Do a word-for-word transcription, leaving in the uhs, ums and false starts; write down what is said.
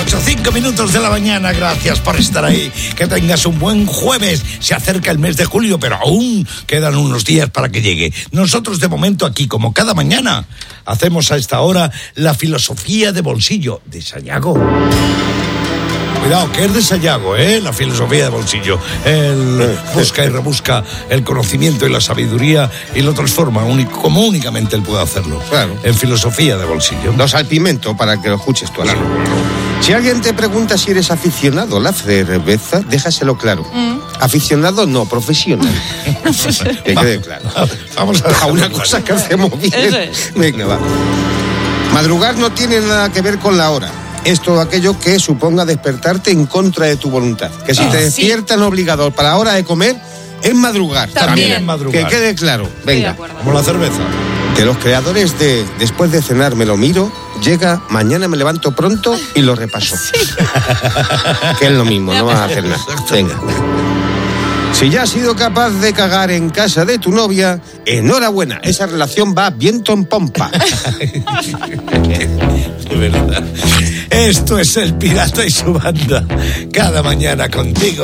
ocho, cinco minutos de la mañana, gracias por estar ahí. Que tengas un buen jueves. Se acerca el mes de julio, pero aún quedan unos días para que llegue. Nosotros de momento aquí, como cada mañana, hacemos a esta hora la filosofía de bolsillo de Sayago. Cuidado, que es de Sayago, ¿eh? La filosofía de bolsillo. Él busca y rebusca el conocimiento y la sabiduría y lo transforma único, como únicamente él puede hacerlo. Claro. En filosofía de bolsillo. Lo salpimento para que lo escuches tú así. Claro. Si alguien te pregunta si eres aficionado a la cerveza, déjaselo claro. Mm. Aficionado no, profesional. Que quede claro. Vamos a, a una cosa que hacemos bien. Venga, va. Madrugar no tiene nada que ver con la hora. Es todo aquello que suponga despertarte en contra de tu voluntad. Que si ah, te despiertan sí. obligado para la hora de comer, es madrugar. También, También es madrugar. Que quede claro. Venga. Como la cerveza. De los creadores de Después de cenar me lo miro, llega Mañana me levanto pronto y lo repaso. Sí. Que es lo mismo, no vas a hacer nada. Venga. Si ya has sido capaz de cagar en casa de tu novia, enhorabuena, esa relación va viento en pompa. De verdad. Esto es El Pirata y su banda. Cada mañana contigo.